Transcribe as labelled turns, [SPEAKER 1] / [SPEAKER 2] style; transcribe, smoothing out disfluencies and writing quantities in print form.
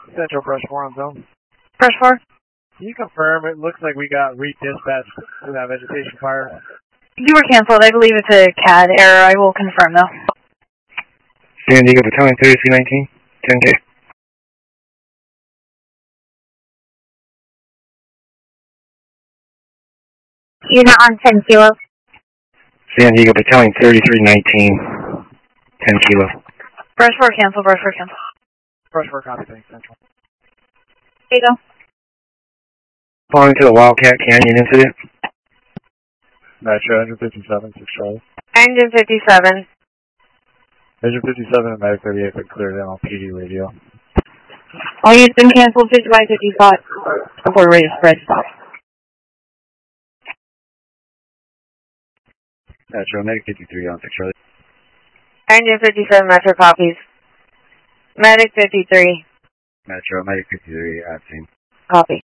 [SPEAKER 1] Central Brush 4 on zone.
[SPEAKER 2] Brush 4?
[SPEAKER 1] Can you confirm it looks like we got redispatched to that vegetation fire?
[SPEAKER 2] You were canceled. I believe it's a CAD error. I will confirm though.
[SPEAKER 3] San Diego Battalion 3319, 10K.
[SPEAKER 4] Unit on 10 kilo.
[SPEAKER 3] San Diego Battalion 3319, 10 kilo.
[SPEAKER 2] Brush 4 cancel, Brush 4 cancel.
[SPEAKER 1] Brush 4 copy, thanks, Central.
[SPEAKER 4] There you go.
[SPEAKER 3] Following to the Wildcat Canyon incident.
[SPEAKER 1] Metro, engine 57, 6 Charlie.
[SPEAKER 2] Engine 57.
[SPEAKER 1] Engine 57 and Medic 38 been cleared in on PD radio.
[SPEAKER 2] All units been canceled, 55, 55. Before ready to spread stop.
[SPEAKER 3] Metro, Medic 53 on 6 Charlie.
[SPEAKER 2] Engine 57, Metro copies. Medic 53.
[SPEAKER 3] Metro, Medic 53 at scene.
[SPEAKER 2] Copy.